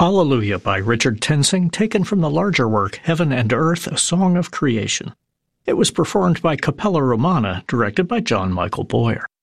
Hallelujah by Richard Tensing, taken from the larger work Heaven and Earth, A Song of Creation. It was performed by Capella Romana, directed by John Michael Boyer.